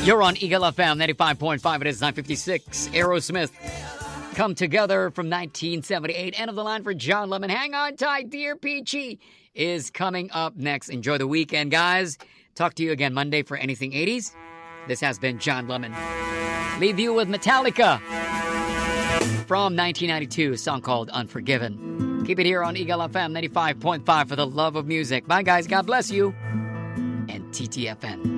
You're on Eagle FM 95.5. It is 9:56. Aerosmith, Come Together from 1978. End of the line for John Lemon. Hang on tight, Dear Peachy is coming up next. Enjoy the weekend, guys. Talk to you again Monday for Anything 80s. This has been John Lemon. Leave you with Metallica from 1992, a song called Unforgiven. Keep it here on Eagle FM 95.5 for the love of music. Bye, guys. God bless you. And TTFN.